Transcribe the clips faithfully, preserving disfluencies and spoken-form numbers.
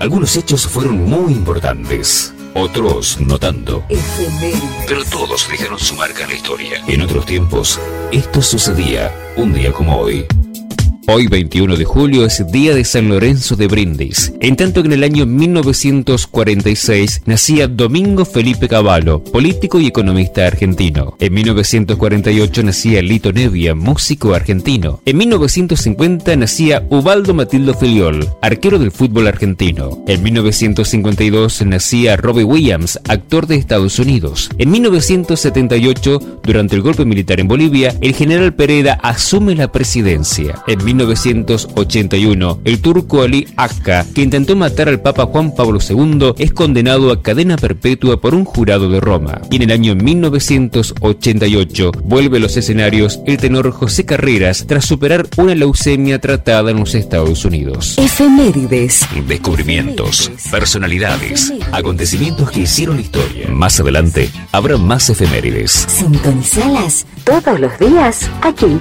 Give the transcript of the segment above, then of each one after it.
Algunos hechos fueron muy importantes, otros no tanto. Pero todos dejaron su marca en la historia. En otros tiempos, esto sucedía un día como hoy. Hoy, veintiuno de julio, es día de San Lorenzo de Brindis, en tanto que en el año mil novecientos cuarenta y seis nacía Domingo Felipe Cavallo, político y economista argentino. En mil novecientos cuarenta y ocho nacía Lito Nebbia, músico argentino. En mil novecientos cincuenta nacía Ubaldo Matildo Filiol, arquero del fútbol argentino. En mil novecientos cincuenta y dos nacía Robbie Williams, actor de Estados Unidos. En mil novecientos setenta y ocho, durante el golpe militar en Bolivia, el general Pereda asume la presidencia. En mil novecientos ochenta y uno, el turco Ali Akka, que intentó matar al Papa Juan Pablo segundo, es condenado a cadena perpetua por un jurado de Roma. Y en el año mil novecientos ochenta y ocho vuelve a los escenarios el tenor José Carreras tras superar una leucemia tratada en los Estados Unidos. Efemérides. Descubrimientos, personalidades, acontecimientos que hicieron historia. Más adelante habrá más efemérides. Sintonizalas todos los días aquí.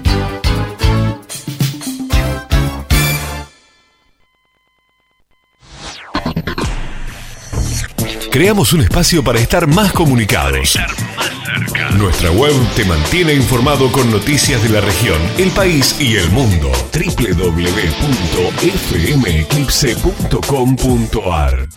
Creamos un espacio para estar más comunicados. Nuestra web te mantiene informado con noticias de la región, el país y el mundo. doble u doble u doble u punto f m eclipse punto com punto a r